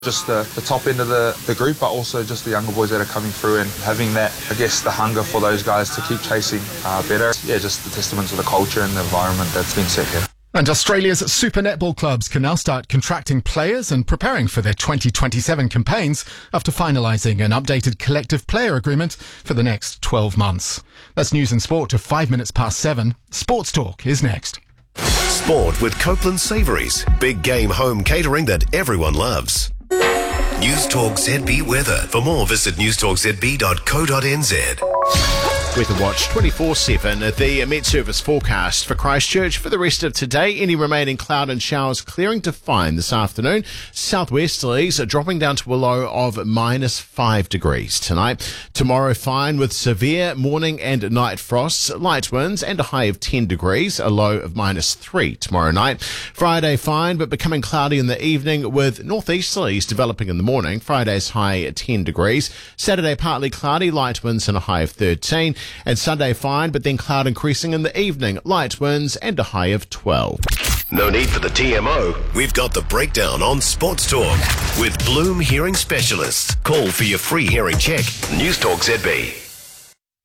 Just the top end of the group, but also just the younger boys that are coming through and having that, I guess, the hunger for those guys to keep chasing better. Yeah, just the testament to the culture and the environment that's been set here. And Australia's super netball clubs can now start contracting players and preparing for their 2027 campaigns after finalising an updated collective player agreement for the next 12 months. That's news and sport to 7:05. Sports Talk is next. Sport with Copeland Savouries. Big game home catering that everyone loves. News Talk ZB weather. For more, visit newstalkzb.co.nz. Weather Watch 24/7. The Met Service forecast for Christchurch for the rest of today. Any remaining cloud and showers clearing to fine this afternoon. Southwesterlies are dropping down to a low of -5 degrees tonight. Tomorrow fine with severe morning and night frosts, light winds and a high of 10 degrees, a low of -3 tomorrow night. Friday fine but becoming cloudy in the evening with northeasterlies developing in the morning. Friday's high at 10 degrees. Saturday partly cloudy, light winds and a high of 13. And Sunday fine, but then cloud increasing in the evening, light winds and a high of 12. No need for the TMO. We've got the breakdown on Sports Talk with Bloom Hearing Specialists. Call for your free hearing check. News Talk ZB.